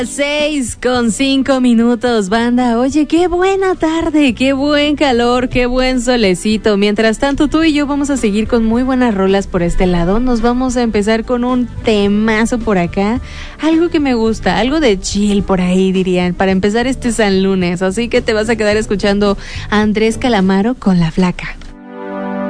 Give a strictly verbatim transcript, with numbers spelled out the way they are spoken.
Seis con cinco minutos, banda. Oye, qué buena tarde, qué buen calor, qué buen solecito. Mientras tanto, tú y yo vamos a seguir con muy buenas rolas por este lado. Nos vamos a empezar con un temazo por acá. Algo que me gusta, algo de chill por ahí, dirían, para empezar este San Lunes. Así que te vas a quedar escuchando a Andrés Calamaro con La Flaca.